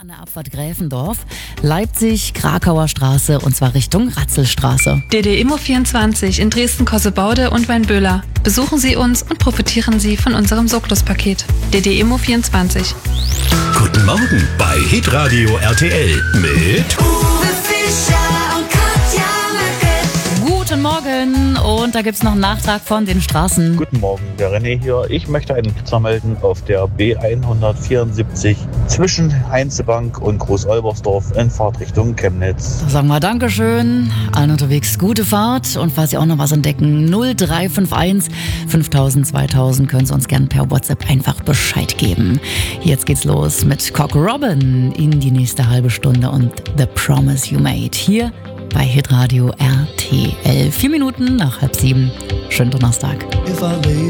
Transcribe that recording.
an der Abfahrt Gräfendorf, Leipzig, Krakauer Straße und zwar Richtung Ratzelstraße. DD Immo 24 in Dresden-Kossebaude und Weinböhler. Besuchen Sie uns und profitieren Sie von unserem Soklos-Paket. DD Immo 24. Guten Morgen bei Hitradio RTL mit Uwe Fischer und Katja Merkel. Guten Morgen und da gibt's noch einen Nachtrag von den Straßen. Guten Morgen, der René hier. Ich möchte einen Blitzer melden auf der B174 zwischen Heinzebank und Groß-Olbersdorf in Fahrtrichtung Chemnitz. Da sagen wir Dankeschön. Allen unterwegs gute Fahrt und falls Sie auch noch was entdecken, 0351 5000 2000 können Sie uns gerne per WhatsApp einfach Bescheid geben. Jetzt geht's los mit Cock Robin in die nächste halbe Stunde und The Promise You Made hier bei Hitradio RTL. 4 Minuten nach 6:30. Schönen Donnerstag.